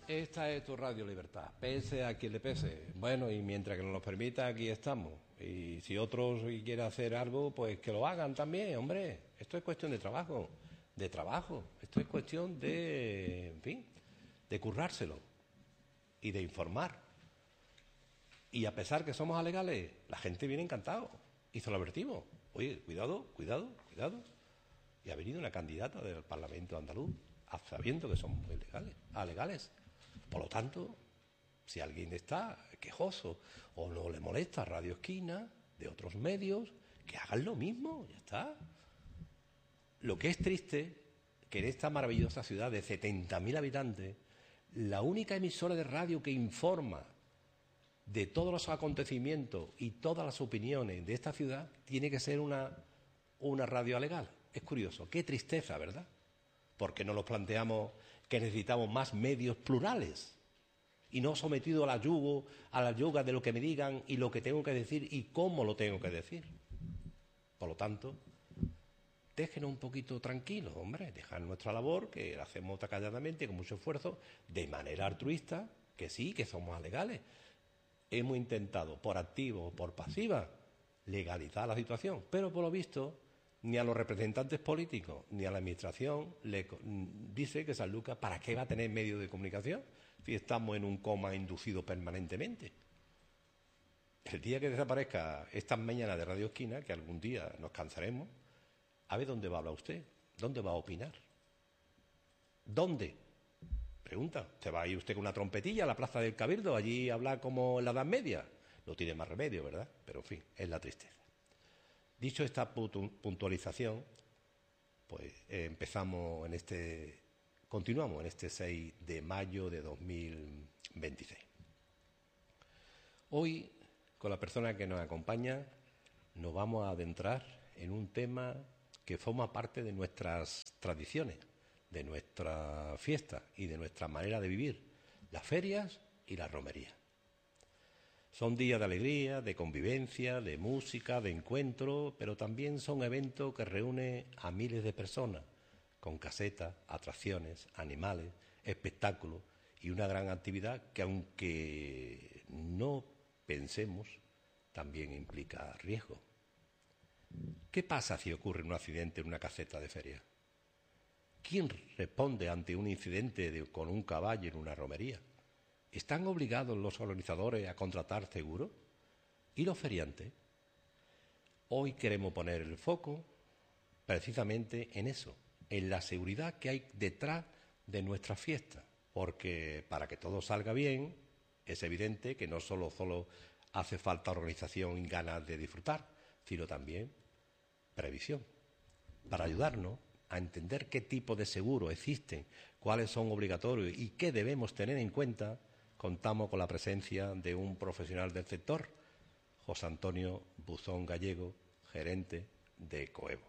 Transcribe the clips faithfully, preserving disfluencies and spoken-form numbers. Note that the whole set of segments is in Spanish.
Esta es tu Radio Libertad, pese a quien le pese. Bueno, y mientras que nos lo permita, aquí estamos. Y si otros quieren hacer algo, pues que lo hagan también, hombre. Esto es cuestión de trabajo, de trabajo. Esto es cuestión de, en fin, de currárselo y de informar. Y a pesar que somos alegales, la gente viene encantado y se lo advertimos. Oye, cuidado, cuidado, cuidado. Y ha venido una candidata del Parlamento andaluz, sabiendo que somos ilegales, alegales. Por lo tanto, si alguien está quejoso o no le molesta Radio Esquina de otros medios, que hagan lo mismo, ya está. Lo que es triste, que en esta maravillosa ciudad de setenta mil habitantes, la única emisora de radio que informa de todos los acontecimientos y todas las opiniones de esta ciudad tiene que ser una, una radio legal. Es curioso, qué tristeza, ¿verdad? Porque no nos planteamos que necesitamos más medios plurales y no sometido a la yugo, a la yuga de lo que me digan y lo que tengo que decir y cómo lo tengo que decir. Por lo tanto, déjenos un poquito tranquilos, hombre, dejar nuestra labor, que la hacemos calladamente, con mucho esfuerzo, de manera altruista, que sí, que somos legales. Hemos intentado, por activa o por pasiva, legalizar la situación, pero por lo visto, ni a los representantes políticos ni a la administración le dice que Sanlúcar, ¿para qué va a tener medios de comunicación si estamos en un coma inducido permanentemente? El día que desaparezca estas mañanas de Radio Esquina, que algún día nos cansaremos, a ver dónde va a hablar usted, dónde va a opinar, dónde. Pregunta, ¿se va a ir usted con una trompetilla a la Plaza del Cabildo allí a hablar como en la Edad Media? No tiene más remedio, ¿verdad? Pero en fin, es la tristeza. Dicho esta puntualización, pues eh, empezamos en este, continuamos en este seis de mayo de dos mil veintiséis. Hoy, con la persona que nos acompaña, nos vamos a adentrar en un tema que forma parte de nuestras tradiciones, de nuestra fiesta y de nuestra manera de vivir, las ferias y la romería. Son días de alegría, de convivencia, de música, de encuentro, pero también son eventos que reúnen a miles de personas, con casetas, atracciones, animales, espectáculos y una gran actividad que, aunque no pensemos, también implica riesgo. ¿Qué pasa si ocurre un accidente en una caseta de feria? ¿Quién responde ante un incidente de, con un caballo en una romería? ¿Están obligados los organizadores a contratar seguro? ¿Y los feriantes? Hoy queremos poner el foco precisamente en eso, en la seguridad que hay detrás de nuestra fiesta, porque para que todo salga bien es evidente que no solo, solo hace falta organización y ganas de disfrutar, sino también previsión, para ayudarnos a entender qué tipo de seguros existen, cuáles son obligatorios y qué debemos tener en cuenta. Contamos con la presencia de un profesional del sector, José Antonio Buzón Gallego, gerente de Coevo,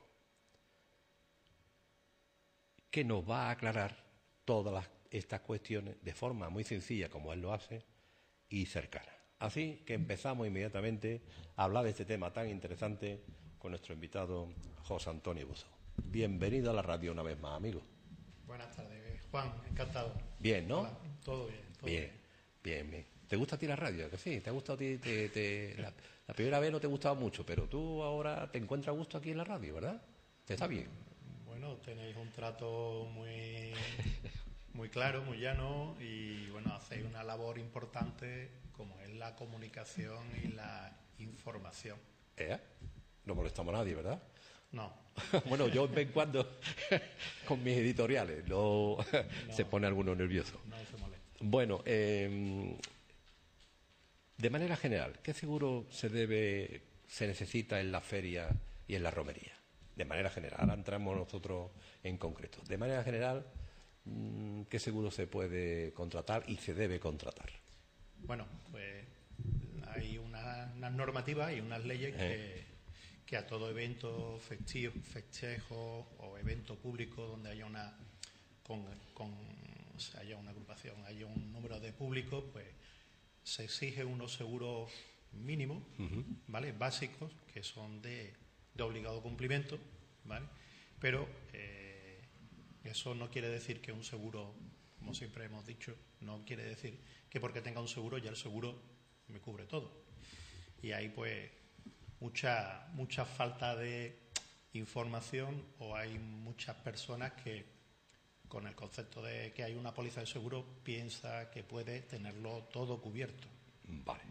que nos va a aclarar todas las, estas cuestiones de forma muy sencilla, como él lo hace, y cercana. Así que empezamos inmediatamente a hablar de este tema tan interesante con nuestro invitado José Antonio Buzón. Bienvenido a la radio una vez más, amigo. Buenas tardes, Juan, encantado. Bien, ¿no? Hola, todo bien, todo bien. bien. Bien, bien. ¿Te gusta a ti la radio? Que sí, ¿te ha gustado a ti? Te, te, la, la primera vez no te gustaba mucho, pero tú ahora te encuentras a gusto aquí en la radio, ¿verdad? ¿Te está bien? Bueno, tenéis un trato muy, muy claro, muy llano y, bueno, hacéis una labor importante como es la comunicación y la información. ¿Eh? No molestamos a nadie, ¿verdad? No. Bueno, yo de vez en cuando con mis editoriales no, no se pone alguno nervioso. No se molesta. Bueno, eh, de manera general, ¿qué seguro se debe, se necesita en la feria y en la romería? De manera general, ahora entramos nosotros en concreto. De manera general, ¿qué seguro se puede contratar y se debe contratar? Bueno, pues hay unas una normativas y unas leyes eh. que... que a todo evento festivo, festejo o evento público donde haya una con, con o sea, haya una agrupación, haya un número de público, pues se exige unos seguros mínimos, uh-huh. ¿vale? Básicos, que son de, de obligado cumplimiento, ¿vale? Pero eh, eso no quiere decir que un seguro como siempre hemos dicho, no quiere decir que porque tenga un seguro ya el seguro me cubre todo. Y hay pues mucha, mucha falta de información, o hay muchas personas que con el concepto de que hay una póliza de seguro piensa que puede tenerlo todo cubierto. Vale.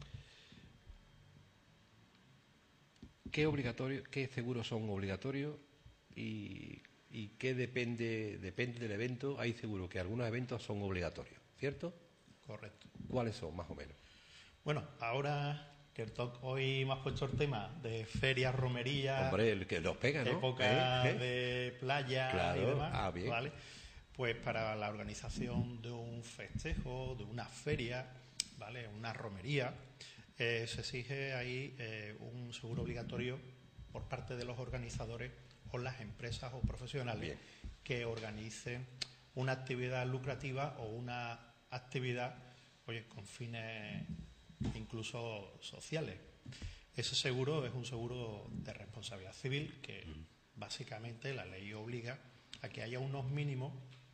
¿Qué obligatorio, qué seguros son obligatorios y, y qué depende, depende del evento? Hay seguros que algunos eventos son obligatorios, ¿cierto? Correcto. ¿Cuáles son, más o menos? Bueno, ahora que el talk, hoy me has puesto el tema de ferias, romerías, hombre, el que nos pega, ¿no? época ¿Eh? ¿Eh? de playa, claro, y demás, ah, bien. ¿vale? Pues para la organización de un festejo, de una feria, ¿vale? Una romería, eh, se exige ahí eh, un seguro obligatorio por parte de los organizadores o las empresas o profesionales bien. que organicen una actividad lucrativa o una actividad, oye, con fines incluso sociales. Ese seguro es un seguro de responsabilidad civil que básicamente la ley obliga a que haya unos mínimos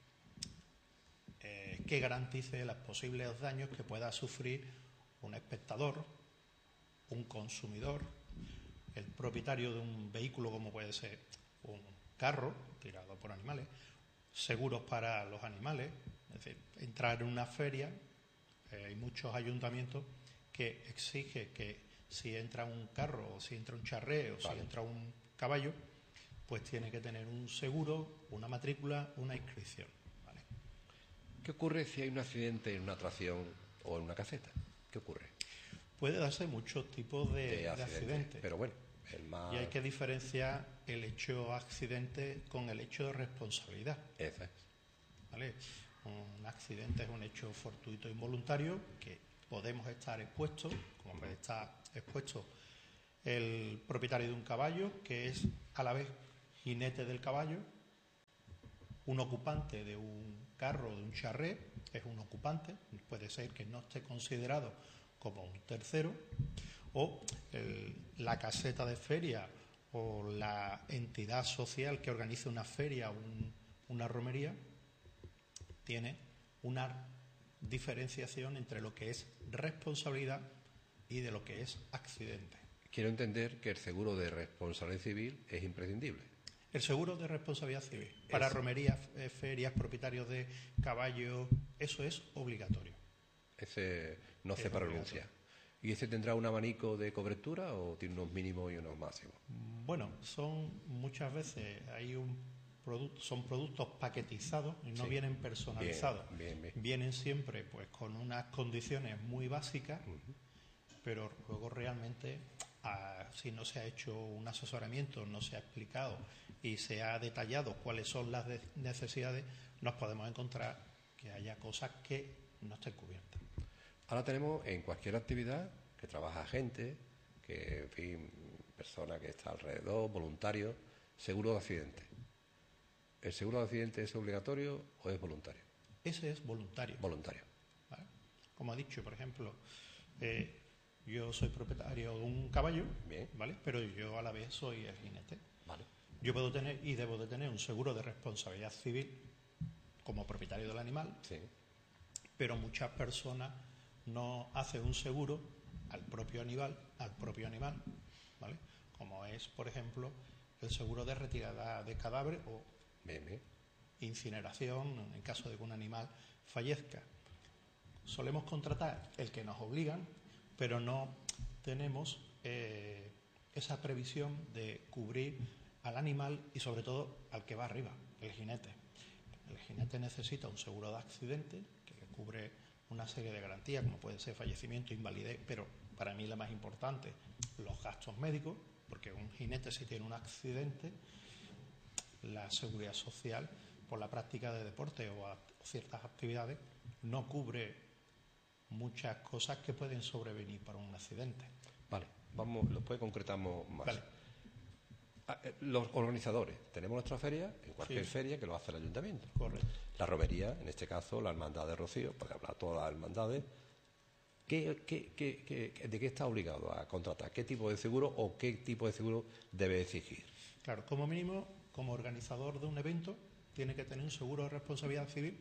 eh, que garantice los posibles daños que pueda sufrir un espectador, un consumidor, el propietario de un vehículo como puede ser un carro tirado por animales, seguros para los animales. Es decir, entrar en una feria, eh, hay muchos ayuntamientos que exige que si entra un carro o si entra un charré o vale. si entra un caballo, pues tiene que tener un seguro, una matrícula, una inscripción. ¿Vale? ¿Qué ocurre si hay un accidente en una atracción o en una caseta? ¿Qué ocurre? Puede darse muchos tipos de, de, de accidentes, accidentes. Pero bueno, el más... Y hay que diferenciar el hecho accidente con el hecho de responsabilidad. Eso es. ¿Vale? Un accidente es un hecho fortuito e involuntario que podemos estar expuestos, como puede estar expuesto el propietario de un caballo, que es a la vez jinete del caballo, un ocupante de un carro o de un charré, es un ocupante, puede ser que no esté considerado como un tercero, o el, la caseta de feria o la entidad social que organice una feria o un, una romería, tiene una diferenciación entre lo que es responsabilidad y de lo que es accidente. Quiero entender que el seguro de responsabilidad civil es imprescindible. El seguro de responsabilidad civil para es... romerías, eh, ferias, propietarios de caballos, eso es obligatorio. Ese no se pronuncia. ¿Y ese tendrá un abanico de cobertura o tiene unos mínimos y unos máximos? Bueno, son muchas veces hay un producto, son productos paquetizados y no sí. vienen personalizados. Bien, bien, bien. Vienen siempre pues con unas condiciones muy básicas, uh-huh. pero luego realmente ah, si no se ha hecho un asesoramiento, no se ha explicado y se ha detallado cuáles son las de- necesidades, nos podemos encontrar que haya cosas que no estén cubiertas. Ahora tenemos en cualquier actividad que trabaja gente, que en fin, persona que está alrededor, voluntarios, seguro de accidente. ¿El seguro de accidente es obligatorio o es voluntario? Ese es voluntario. Voluntario. ¿Vale? Como ha dicho, por ejemplo, eh, yo soy propietario de un caballo, bien, ¿vale? Pero yo a la vez soy el jinete. Vale. Yo puedo tener y debo de tener un seguro de responsabilidad civil como propietario del animal, sí. pero muchas personas no hacen un seguro al propio animal, al propio animal, ¿vale? Como es, por ejemplo, el seguro de retirada de cadáver o bien, bien. incineración en caso de que un animal fallezca. Solemos contratar el que nos obligan, pero no tenemos eh, esa previsión de cubrir al animal y sobre todo al que va arriba, el jinete. El jinete necesita un seguro de accidente que le cubre una serie de garantías, como puede ser fallecimiento, invalidez, pero para mí la más importante, los gastos médicos, porque un jinete si tiene un accidente, la seguridad social por la práctica de deporte o, a, o ciertas actividades no cubre muchas cosas que pueden sobrevenir para un accidente. Vale, vamos, después concretamos más. Vale. Los organizadores, tenemos nuestra feria, en cualquier sí. feria que lo hace el ayuntamiento. Correcto. La romería, en este caso, la hermandad de Rocío, puede hablar todas las hermandades. ¿Qué, qué, qué, qué, ¿De qué está obligado a contratar? ¿Qué tipo de seguro o qué tipo de seguro debe exigir? Claro, como mínimo, como organizador de un evento, tiene que tener un seguro de responsabilidad civil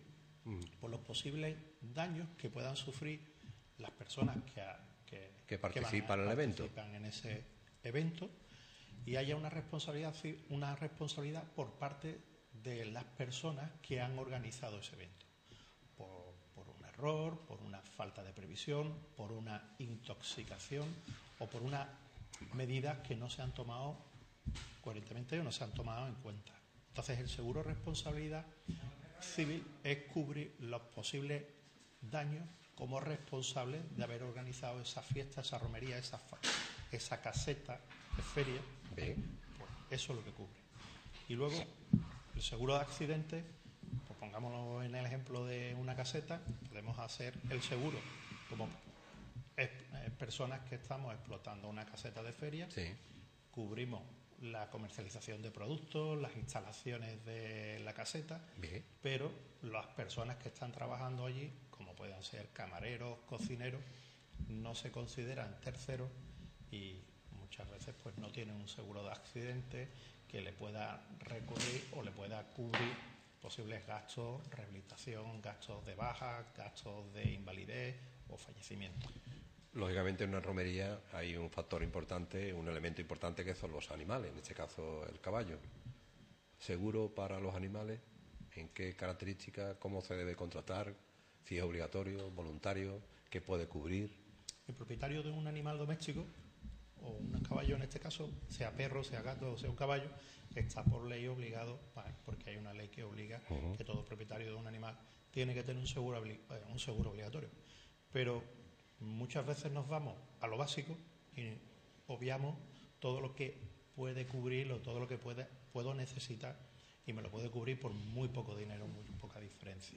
mm. por los posibles daños que puedan sufrir las personas que, a, que, que participan que en el evento. participan en ese evento, y haya una responsabilidad, una responsabilidad por parte de las personas que han organizado ese evento. Por, por un error, por una falta de previsión, por una intoxicación o por unas medidas que no se han tomado coherentemente o no se han tomado en cuenta. Entonces, el seguro de responsabilidad civil es cubrir los posibles daños como responsable de haber organizado esa fiesta, esa romería, esa, esa caseta de feria. Bien. Pues eso es lo que cubre. Y luego, el seguro de accidentes, pues pongámoslo en el ejemplo de una caseta, podemos hacer el seguro como es, es personas que estamos explotando una caseta de feria, sí. Cubrimos la comercialización de productos, las instalaciones de la caseta, bien. Pero las personas que están trabajando allí, como puedan ser camareros, cocineros, no se consideran terceros y muchas veces pues no tienen un seguro de accidente que le pueda recurrir o le pueda cubrir posibles gastos, rehabilitación, gastos de baja, gastos de invalidez o fallecimiento. Lógicamente en una romería hay un factor importante, un elemento importante que son los animales, en este caso el caballo. ¿Seguro para los animales? ¿En qué características? ¿Cómo se debe contratar? ¿Si es obligatorio, voluntario? ¿Qué puede cubrir? El propietario de un animal doméstico, o un caballo en este caso, sea perro, sea gato o sea un caballo, está por ley obligado, porque hay una ley que obliga uh-huh. que todo propietario de un animal tiene que tener un seguro, un seguro obligatorio. Pero muchas veces nos vamos a lo básico y obviamos todo lo que puede cubrir o todo lo que puede, puedo necesitar y me lo puede cubrir por muy poco dinero, muy poca diferencia.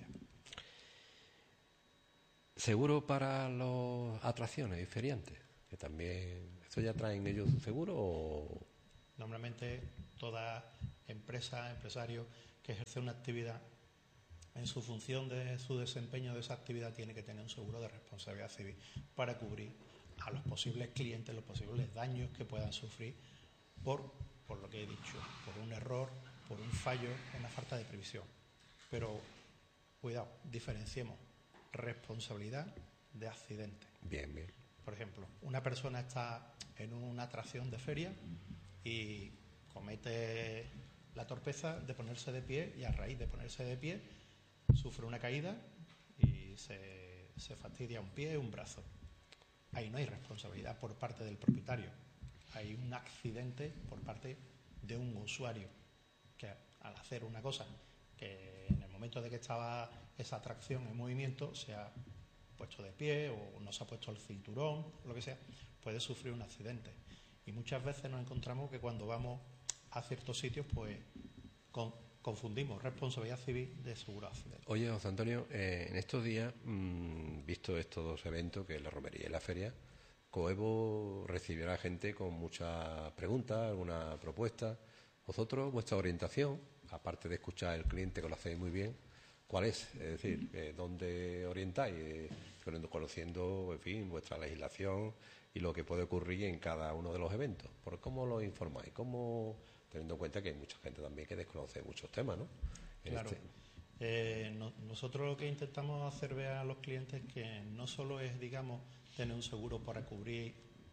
¿Seguro para las atracciones y feriantes? Que también, ¿esto ya traen ellos un seguro o...? Normalmente toda empresa, empresario que ejerce una actividad, en su función de su desempeño de esa actividad tiene que tener un seguro de responsabilidad civil para cubrir a los posibles clientes, los posibles daños que puedan sufrir por, por lo que he dicho, por un error, por un fallo, una falta de previsión. Pero, cuidado, diferenciemos responsabilidad de accidente. Bien, bien. Por ejemplo, una persona está en una atracción de feria y comete la torpeza de ponerse de pie y a raíz de ponerse de pie sufre una caída y se, se fastidia un pie o un brazo. Ahí no hay responsabilidad por parte del propietario. Hay un accidente por parte de un usuario que al hacer una cosa que en el momento de que estaba esa atracción en movimiento se ha puesto de pie o no se ha puesto el cinturón, lo que sea, puede sufrir un accidente. Y muchas veces nos encontramos que cuando vamos a ciertos sitios, pues con, confundimos responsabilidad civil de seguro de accidente. Oye, José Antonio, eh, en estos días, mmm, visto estos dos eventos, que es la romería y la feria, Coevo recibirá gente con muchas preguntas, alguna propuesta. Vosotros, vuestra orientación, aparte de escuchar al cliente, que lo hacéis muy bien, ¿cuál es? Es decir, eh, ¿dónde orientáis? Eh, conociendo, en fin, vuestra legislación y lo que puede ocurrir en cada uno de los eventos. ¿Por cómo lo informáis? ¿Cómo, teniendo en cuenta que hay mucha gente también que desconoce muchos temas, ¿no? En claro. Este... Eh, no, nosotros lo que intentamos hacer ver a los clientes que no solo es, digamos, tener un seguro para cubrir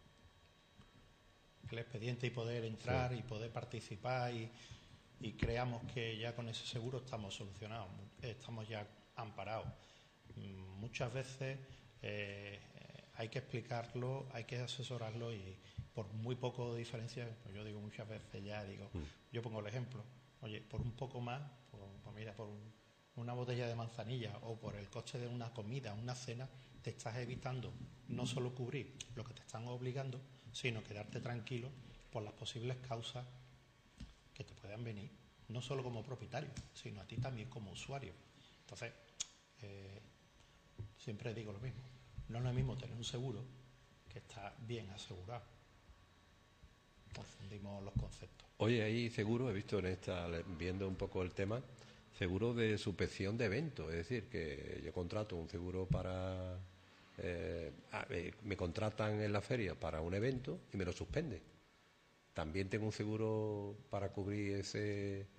el expediente y poder entrar sí. y poder participar y, y creamos que ya con ese seguro estamos solucionados, estamos ya amparados. Muchas veces eh, hay que explicarlo, hay que asesorarlo y por muy poco de diferencia, pues yo digo muchas veces ya, digo, mm. yo pongo el ejemplo, oye, por un poco más, por, pues mira, por un, una botella de manzanilla o por el coste de una comida, una cena, te estás evitando no solo cubrir lo que te están obligando, sino quedarte tranquilo por las posibles causas que te puedan venir, no solo como propietario, sino a ti también como usuario. Entonces, eh, siempre digo lo mismo, no es lo mismo tener un seguro que está bien asegurado. Confundimos los conceptos. Oye, hay seguro, he visto en esta, viendo un poco el tema, seguro de suspección de eventos, es decir, que yo contrato un seguro para... Eh, me contratan en la feria para un evento y me lo suspende. También tengo un seguro para cubrir ese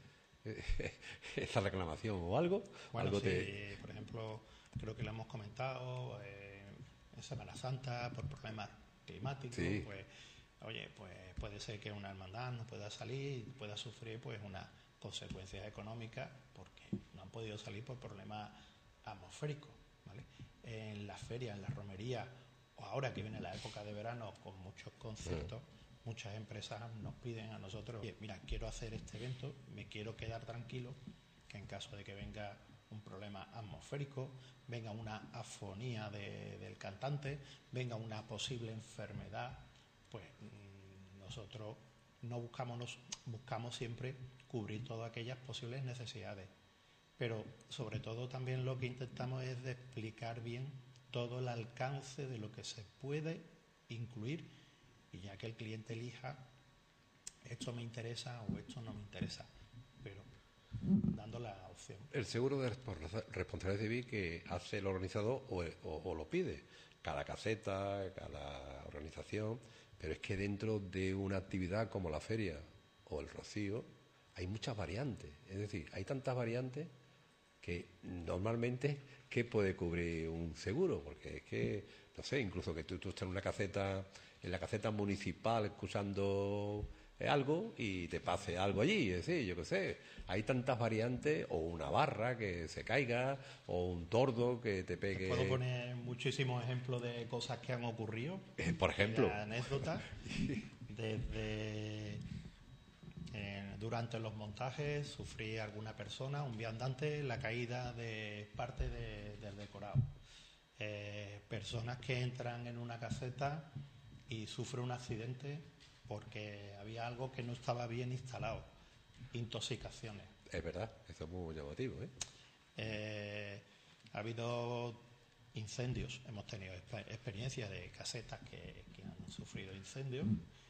esa reclamación o algo. Bueno, algo sí, te... por ejemplo, creo que lo hemos comentado eh, en Semana Santa por problemas climáticos, Sí. pues, oye, pues puede ser que una hermandad no pueda salir, pueda sufrir pues unas consecuencias económicas porque no han podido salir por problemas atmosféricos, ¿vale? En las ferias, en las romerías, o ahora que viene la época de verano con muchos conciertos, mm. muchas empresas nos piden a nosotros, oye, mira, quiero hacer este evento, me quiero quedar tranquilo, que en caso de que venga un problema atmosférico, venga una afonía de, del cantante, venga una posible enfermedad, pues mmm, nosotros no buscamos, nos, buscamos siempre cubrir todas aquellas posibles necesidades. Pero sobre todo también lo que intentamos es de explicar bien todo el alcance de lo que se puede incluir y ya que el cliente elija esto me interesa o esto no me interesa, pero dando la opción. El seguro de responsabilidad civil que hace el organizador o, o, o lo pide, cada caseta, cada organización, pero es que dentro de una actividad como la feria o el rocío hay muchas variantes, es decir, hay tantas variantes que normalmente, ¿qué puede cubrir un seguro? Porque es que, no sé, incluso que tú, tú estás en una caseta, en la caseta municipal escuchando algo y te pase algo allí, es decir, yo qué sé, hay tantas variantes, o una barra que se caiga, o un tordo que te pegue... Te puedo poner muchísimos ejemplos de cosas que han ocurrido. Eh, por ejemplo. Anécdotas, desde... Eh, durante los montajes sufrí alguna persona, un viandante, la caída de parte de, del decorado. Eh, personas que entran en una caseta y sufren un accidente porque había algo que no estaba bien instalado. Intoxicaciones. Es verdad, eso es muy llamativo, ¿eh? Eh, ha habido incendios, hemos tenido exper- experiencias de casetas que, que han sufrido incendios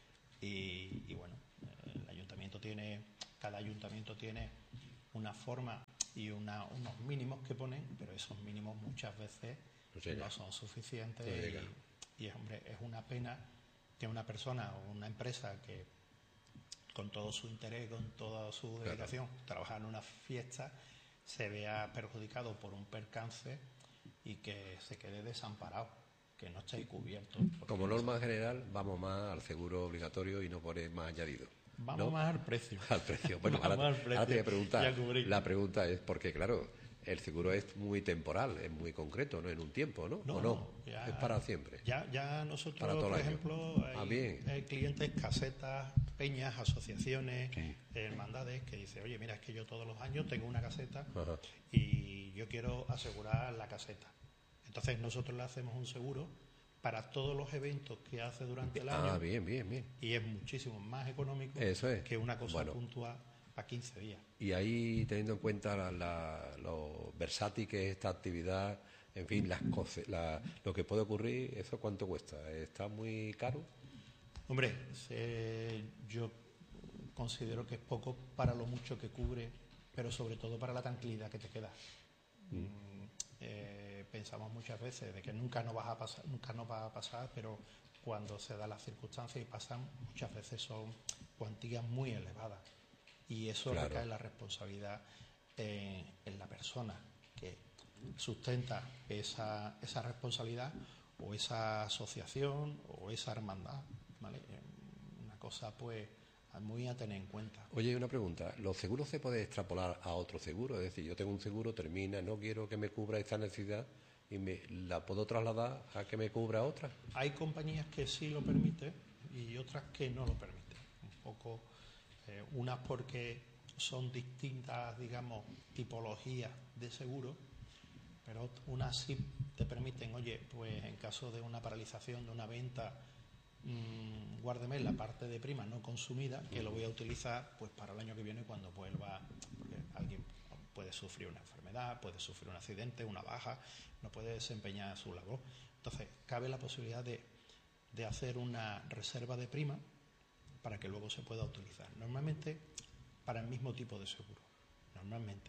y, y bueno, el ayuntamiento tiene, cada ayuntamiento tiene una forma y una, unos mínimos que ponen, pero esos mínimos muchas veces no, no son suficientes no y, y hombre, es una pena que una persona o una empresa que con todo su interés, con toda su dedicación, claro, trabajar en una fiesta, se vea perjudicado por un percance y que se quede desamparado, que no esté cubierto. Como norma general, vamos más al seguro obligatorio y no por el más añadido. Vamos ¿no? más al precio. Al precio. Bueno, ahora, precio ahora te voy a preguntar. La pregunta es porque, claro, el seguro es muy temporal, es muy concreto, ¿no? En un tiempo, ¿no? No, ¿O no? no ya, es para siempre. Ya, ya nosotros, para todo por el ejemplo, año. hay, ah, bien. hay clientes, casetas, peñas, asociaciones, sí. hermandades que dicen, oye, mira, es que yo todos los años tengo una caseta Ajá. y yo quiero asegurar la caseta. Entonces nosotros le hacemos un seguro para todos los eventos que hace durante el año. Ah, bien, bien, bien. Y es muchísimo más económico Eso es. que una cosa bueno. puntual para quince días. Y ahí, teniendo en cuenta la, la, lo versátil que es esta actividad, en fin, las cosas, la, lo que puede ocurrir, ¿eso cuánto cuesta? ¿Está muy caro? Hombre, eh, yo considero que es poco para lo mucho que cubre, pero sobre todo para la tranquilidad que te queda. Mm. Eh, pensamos muchas veces de que nunca nos va a pasar, nunca nos va a pasar, pero cuando se dan las circunstancias y pasan, muchas veces son cuantías muy elevadas y eso claro. recae la responsabilidad eh, en la persona que sustenta esa, esa responsabilidad o esa asociación o esa hermandad, ¿vale? Una cosa pues muy a tener en cuenta. Oye, una pregunta, ¿los seguros se puede extrapolar a otro seguro? Es decir, yo tengo un seguro, termina, no quiero que me cubra esta necesidad y me la puedo trasladar a que me cubra otra. Hay compañías que sí lo permiten y otras que no lo permiten. Un poco, eh, unas porque son distintas, digamos, tipologías de seguro, pero unas sí te permiten, oye, pues en caso de una paralización de una venta, mmm, guárdeme la parte de prima no consumida, que lo voy a utilizar pues para el año que viene cuando vuelva, porque alguien puede sufrir una enfermedad, puede sufrir un accidente, una baja, no puede desempeñar su labor. Entonces, cabe la posibilidad de, de hacer una reserva de prima para que luego se pueda utilizar. Normalmente para el mismo tipo de seguro. Normalmente.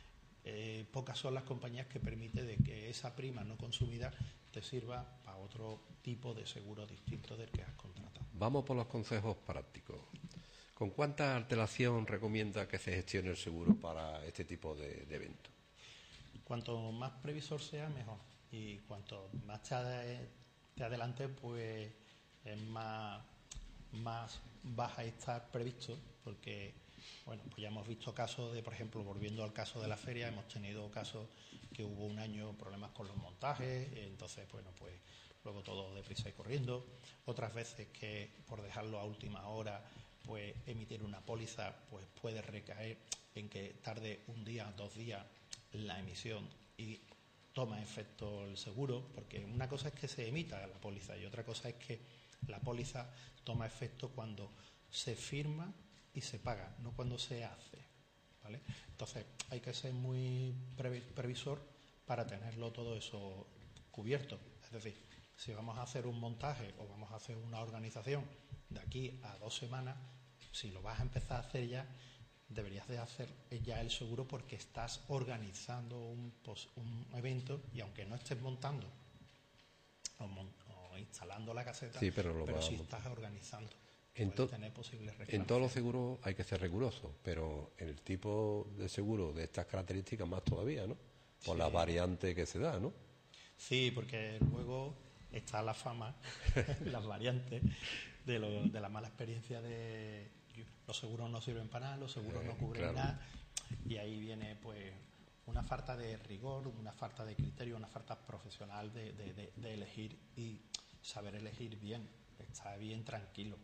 Eh, pocas son las compañías que permiten de que esa prima no consumida te sirva para otro tipo de seguro distinto del que has contratado. Vamos por los consejos prácticos. ¿Con cuánta antelación recomienda que se gestione el seguro para este tipo de, de eventos? Cuanto más previsor sea, mejor. Y cuanto más te, ade- te adelante, pues es más, más vas a estar previsto, porque bueno, pues ya hemos visto casos de, por ejemplo, volviendo al caso de la feria, hemos tenido casos que hubo un año problemas con los montajes, entonces, bueno, pues luego todo deprisa y corriendo. Otras veces que por dejarlo a última hora, pues emitir una póliza, pues puede recaer en que tarde un día, dos días la emisión y toma efecto el seguro, porque una cosa es que se emita la póliza y otra cosa es que la póliza toma efecto cuando se firma y se paga, no cuando se hace, ¿vale? Entonces hay que ser muy previsor para tenerlo todo eso cubierto. Es decir, si vamos a hacer un montaje o vamos a hacer una organización de aquí a dos semanas, si lo vas a empezar a hacer ya, deberías de hacer ya el seguro porque estás organizando un, pos, un evento y aunque no estés montando o, mon, o instalando la caseta, sí, pero, lo pero sí estás organizando. En, to tener posibles en todos los seguros hay que ser riguroso, pero en el tipo de seguro de estas características más todavía, ¿no? Por sí. La variante que se da, ¿no? Sí, porque luego está la fama, las variantes de, lo, de la mala experiencia de los seguros no sirven para nada, los seguros eh, no cubren claro. nada, y ahí viene pues una falta de rigor, una falta de criterio, una falta profesional de, de, de, de elegir y saber elegir bien, estar bien tranquilo.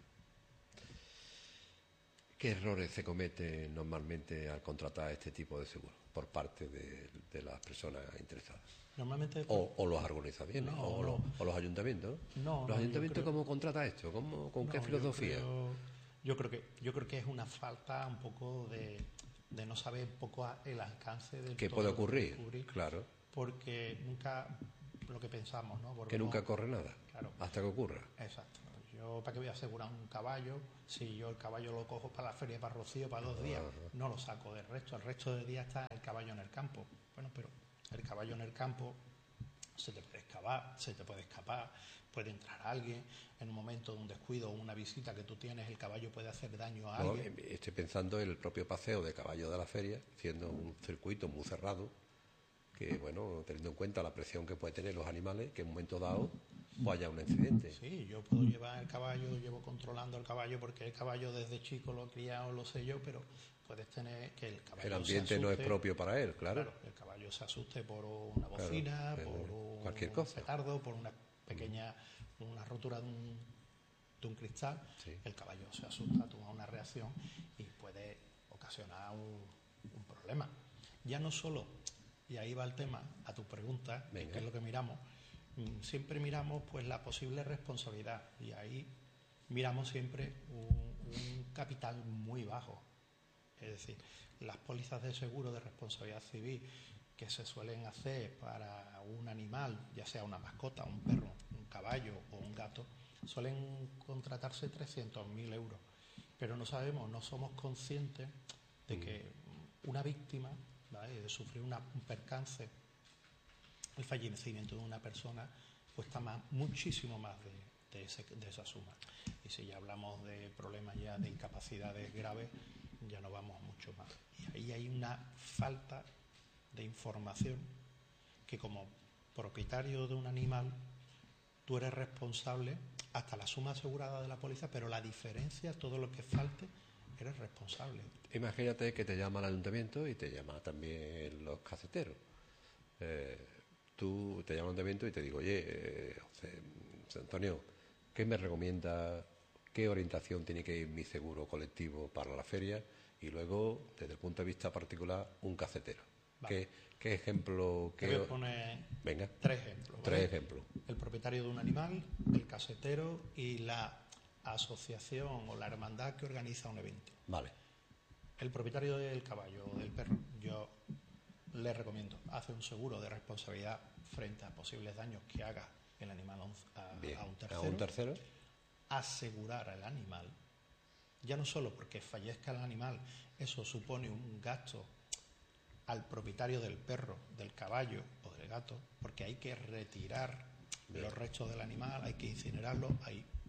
¿Qué errores se cometen normalmente al contratar este tipo de seguros por parte de, de las personas interesadas? Normalmente o, o las organizaciones no, o, no. Los, o los ayuntamientos. No, ¿Los no, ayuntamientos creo... cómo contratan esto? ¿Cómo, ¿Con no, qué filosofía? Yo creo, yo creo que yo creo que es una falta un poco de, de no saber un poco el alcance del ¿Qué todo puede ocurrir? Puede ocurrir? Claro. Porque nunca lo que pensamos, ¿no? Porque que nunca corre nada. Claro. Hasta que ocurra. Exacto. Yo, ¿para qué voy a asegurar un caballo si yo el caballo lo cojo para la feria, para Rocío, para dos días? Ajá. No lo saco del resto. El resto del día está el caballo en el campo. Bueno, pero el caballo en el campo se te puede escapar, se te puede escapar, puede entrar alguien, en un momento de un descuido o una visita que tú tienes, el caballo puede hacer daño a no, alguien. Estoy pensando en el propio paseo de caballo de la feria, siendo un circuito muy cerrado, que, bueno, teniendo en cuenta la presión que pueden tener los animales, que en un momento dado pues haya un accidente. Sí, yo puedo llevar el caballo, llevo controlando el caballo porque el caballo desde chico lo he criado, lo sé yo, pero puedes tener que el caballo el ambiente se asuste, no es propio para él, claro. claro. El caballo se asuste por una bocina, claro, por un cualquier cosa. petardo, por una pequeña una rotura de un, de un cristal. Sí. El caballo se asusta, toma una reacción y puede ocasionar un, un problema. Ya no solo, y ahí va el tema, a tu pregunta, Venga. que es lo que miramos, siempre miramos pues la posible responsabilidad y ahí miramos siempre un, un capital muy bajo. Es decir, las pólizas de seguro de responsabilidad civil que se suelen hacer para un animal, ya sea una mascota, un perro, un caballo o un gato, suelen contratarse trescientos mil euros. Pero no sabemos, no somos conscientes de que una víctima, ¿vale?, de sufrir una, un percance, el fallecimiento de una persona, cuesta más, muchísimo más de, de, ese, de esa suma. Y si ya hablamos de problemas ya de incapacidades graves, ya no vamos mucho más. Y ahí hay una falta de información que como propietario de un animal tú eres responsable hasta la suma asegurada de la póliza, pero la diferencia, todo lo que falte, eres responsable. Imagínate que te llama el ayuntamiento y te llama también los caseteros. Eh, tú te llama el ayuntamiento y te digo, oye, eh, José, José Antonio, ¿qué me recomienda? ¿Qué orientación tiene que ir mi seguro colectivo para la feria? Y luego, desde el punto de vista particular, un casetero. Vale. ¿Qué, qué ejemplo? Qué... Te voy a poner Venga. tres ejemplos. ¿Vale? Tres ejemplos. El propietario de un animal, el casetero y la asociación o la hermandad que organiza un evento. Vale. El propietario del caballo o del perro, yo le recomiendo, hace un seguro de responsabilidad frente a posibles daños que haga el animal a, a un tercero. ¿A un tercero? Asegurar al animal, ya no solo porque fallezca el animal, eso supone un gasto al propietario del perro, del caballo o del gato, porque hay que retirar Bien. los restos del animal, hay que incinerarlo, hay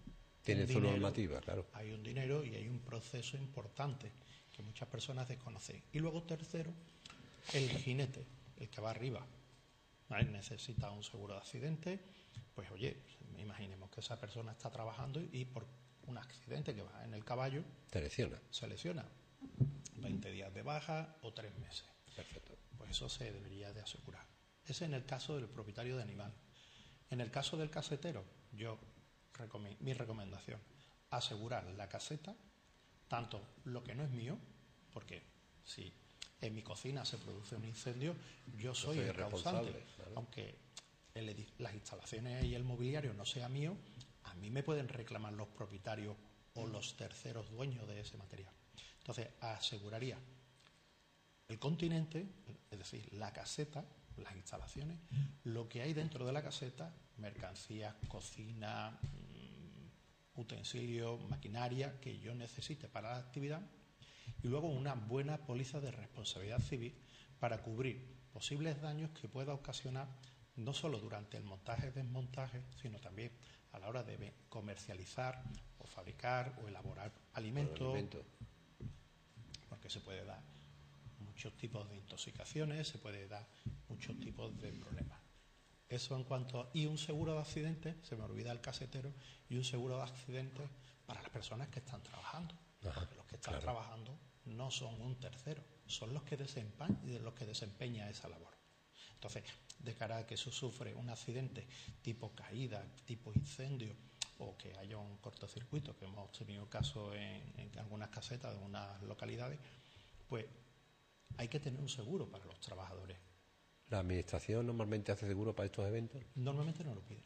Tiene su dinero, normativa, claro. Hay un dinero y hay un proceso importante que muchas personas desconocen. Y luego, tercero, el jinete, el que va arriba. ¿Vale? Necesita un seguro de accidente. Pues oye, imaginemos que esa persona está trabajando y por un accidente que va en el caballo Te lesiona. se lesiona. veinte días de baja o tres meses. Perfecto. Pues eso se debería de asegurar. Ese en el caso del propietario de animal. En el caso del casetero, yo recome- mi recomendación, asegurar la caseta, tanto lo que no es mío, porque si en mi cocina se produce un incendio, yo soy soy el causante. responsable, claro. Aunque el edi- las instalaciones y el mobiliario no sea mío, a mí me pueden reclamar los propietarios o los terceros dueños de ese material. Entonces, aseguraría el continente, es decir, la caseta, las instalaciones, lo que hay dentro de la caseta, mercancías, cocina, mm, utensilios, maquinaria que yo necesite para la actividad, y luego una buena póliza de responsabilidad civil para cubrir posibles daños que pueda ocasionar no solo durante el montaje y desmontaje, sino también a la hora de ve- comercializar o fabricar o elaborar alimentos, Alimento. porque se puede dar muchos tipos de intoxicaciones, se puede dar muchos tipos de problemas. Eso en cuanto a... Y un seguro de accidentes, se me olvida el casetero, y un seguro de accidentes para las personas que están trabajando. Ajá, Porque los que están claro. trabajando no son un tercero, son los que desempeñan, los que desempeñan esa labor. Entonces, de cara a que eso sufre un accidente tipo caída, tipo incendio, o que haya un cortocircuito, que hemos tenido casos en, en algunas casetas de unas localidades, pues hay que tener un seguro para los trabajadores. ¿La administración normalmente hace seguro para estos eventos? Normalmente no lo piden.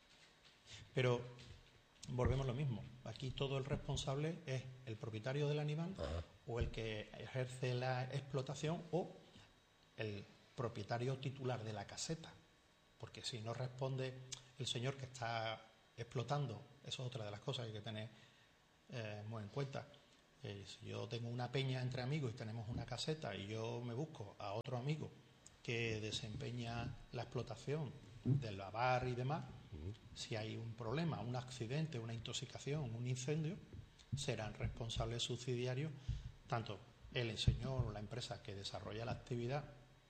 Pero volvemos a lo mismo. Aquí todo el responsable es el propietario del animal, Ajá. o el que ejerce la explotación, o el propietario titular de la caseta. Porque si no responde el señor que está explotando, eso es otra de las cosas que hay que tener eh, muy en cuenta. Eh, si yo tengo una peña entre amigos y tenemos una caseta y yo me busco a otro amigo que desempeña la explotación del lavar y demás, uh-huh. Si hay un problema, un accidente, una intoxicación, un incendio, serán responsables subsidiarios tanto el señor o la empresa que desarrolla la actividad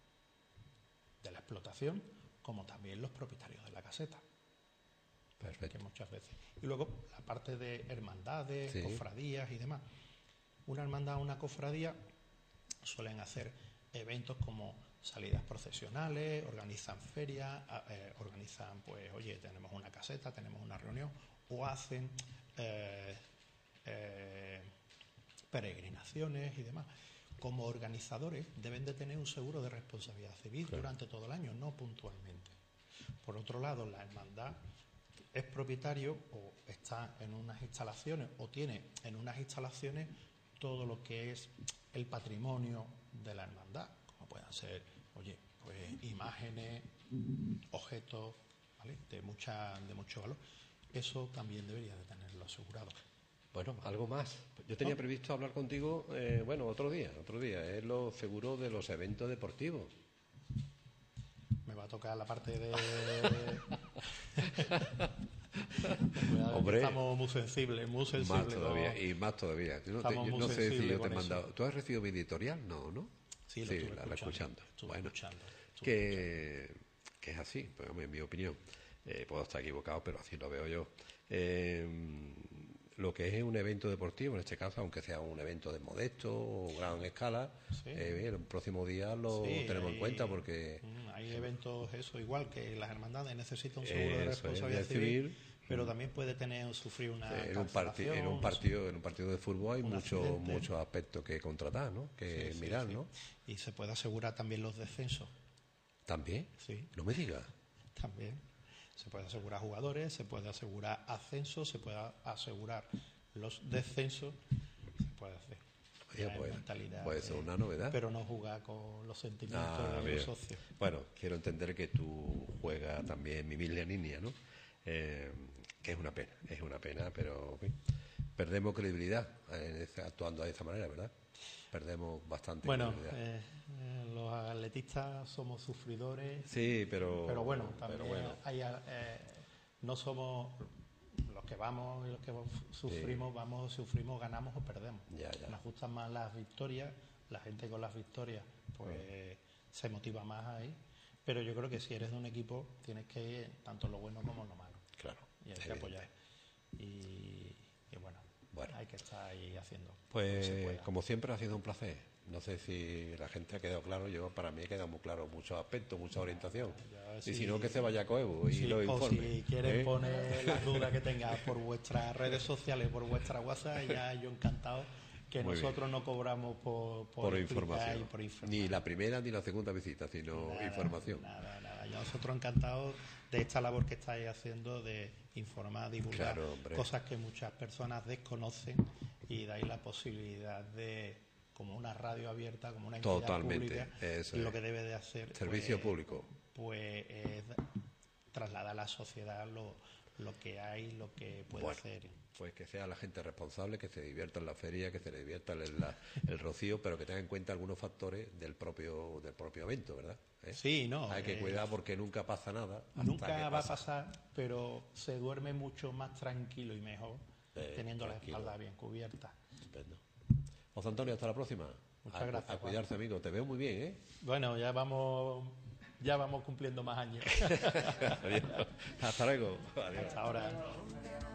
de la explotación, como también los propietarios de la caseta. Perfecto. Que muchas veces. Y luego la parte de hermandades, sí. Cofradías y demás. Una hermandad o una cofradía suelen hacer eventos como salidas procesionales, organizan ferias, eh, organizan, pues, oye, tenemos una caseta, tenemos una reunión, o hacen eh, eh, peregrinaciones y demás. Como organizadores deben de tener un seguro de responsabilidad civil, claro, durante todo el año, no puntualmente. Por otro lado, la hermandad es propietario o está en unas instalaciones o tiene en unas instalaciones todo lo que es el patrimonio de la hermandad, como puedan ser, oye, pues imágenes, objetos, ¿vale?, de mucha, de mucho valor. Eso también debería de tenerlo asegurado. Bueno, algo más. Yo tenía ¿No? previsto hablar contigo, eh, bueno, otro día, otro día, es lo seguro de los eventos deportivos. Me va a tocar la parte de... Hombre, estamos muy sensibles, muy sensibles. Más todavía, no, y más todavía. Yo no, te, yo no sé si yo te he mandado... ¿Tú has recibido mi editorial? No, ¿no? Sí, lo sí, estuve la escuchando. escuchando. Estuve bueno, escuchando, estuve que, escuchando. que es así, pues, en mi opinión. Eh, puedo estar equivocado, pero así lo veo yo. Eh, lo que es un evento deportivo, en este caso, aunque sea un evento de modesto o gran escala, sí. eh, el próximo día lo sí, tenemos hay, en cuenta porque... Hay eventos, eso, igual que las hermandades necesitan un seguro de responsabilidad es, civil, civil, pero también puede tener sufrir una en un, parti- en un partido en un partido de fútbol hay muchos muchos aspectos que contratar, ¿no?, que sí, mirar, sí, sí. ¿no? Y se puede asegurar también los descensos. ¿También? Sí. No me digas. También. Se puede asegurar jugadores, se puede asegurar ascensos, se puede asegurar los descensos, se puede hacer. Oye, pues, mentalidad, puede ser una novedad. Pero no jugar con los sentimientos ah, de los socios. Bueno, quiero entender que tú juegas también mi Miglia Niña, ¿no? Eh, que es una pena, es una pena, pero en fin, perdemos credibilidad en ese, actuando de esa manera, ¿verdad? Perdemos bastante bueno, credibilidad. Eh, eh, los atletistas somos sufridores. Sí, pero... Pero bueno, también pero bueno. Hay, eh, no somos... Los que vamos y los que sufrimos, sí. vamos, sufrimos, ganamos o perdemos. Ya, ya. Nos gustan más las victorias, la gente con las victorias pues uh-huh. se motiva más ahí, pero yo creo que si eres de un equipo tienes que ir tanto lo bueno como lo malo. Claro. Y hay que apoyar. Y, y bueno, bueno, hay que estar ahí haciendo. Pues como siempre ha sido un placer. No sé si la gente ha quedado claro, yo para mí ha quedado muy claro muchos aspectos, mucha orientación. Ya, sí, y si no, que se vaya a Coevo y sí, lo informe. O si quieren ¿eh? poner las dudas que tengas por vuestras redes sociales, por vuestra WhatsApp, ya yo encantado, que muy nosotros bien. No cobramos por, por, por información. Y por informar. Ni la primera ni la segunda visita, sino nada, información. Nada, nada. Yo nosotros encantados de esta labor que estáis haciendo de informar, divulgar claro, cosas que muchas personas desconocen y dais la posibilidad de, como una radio abierta, como una entidad Totalmente. pública, Eso lo es. que debe de hacer servicio pues, público, pues es trasladar a la sociedad lo, lo que hay, lo que puede bueno, hacer. Pues que sea la gente responsable, que se divierta en la feria, que se divierta en la, el rocío, pero que tenga en cuenta algunos factores del propio del propio evento, ¿verdad? ¿Eh? Sí, no. Hay que eh, cuidar porque nunca pasa nada. Nunca va pasa. a pasar, pero se duerme mucho más tranquilo y mejor eh, teniendo tranquilo. La espalda bien cubierta. Estupendo. José Antonio, hasta la próxima. Muchas a, gracias. A cuidarse, Juan. Amigo. Te veo muy bien, ¿eh? Bueno, ya vamos, ya vamos cumpliendo más años. Adiós. Hasta luego. Adiós. Hasta ahora.